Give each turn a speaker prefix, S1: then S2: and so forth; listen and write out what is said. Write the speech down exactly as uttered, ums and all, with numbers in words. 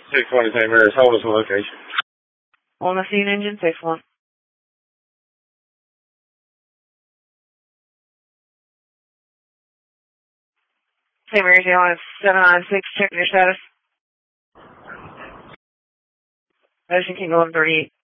S1: six one Saint Mary's, hold us the location.
S2: On the scene, engine six one. Saint Mary's Airlines seven nine six, checking your status. Ocean King eleven thirty-eight.